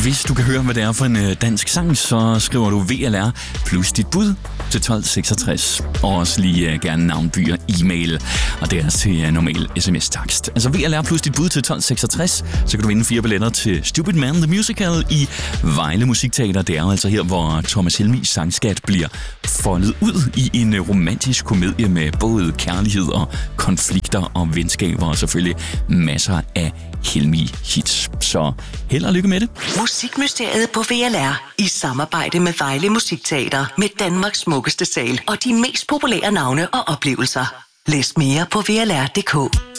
Hvis du kan høre, hvad det er for en dansk sang, så skriver du VLR plus dit bud til 1266. Og også lige gerne navn, by og e-mail. Og det er til normal sms-takst. Altså VLR plus dit bud til 1266, så kan du vinde 4 billetter til Stupid Man The Musical i Vejle Musikteater. Det er altså her, hvor Thomas Helmigs sangskat bliver foldet ud i en romantisk komedie med både kærlighed og konflikter og venskaber og selvfølgelig masser af Helmig-hits. Så held og lykke med det. Musikmysteriet på VLR i samarbejde med Vejle Musikteater med Danmarks smukkeste sal og de mest populære navne og oplevelser. Læs mere på vrl.dk.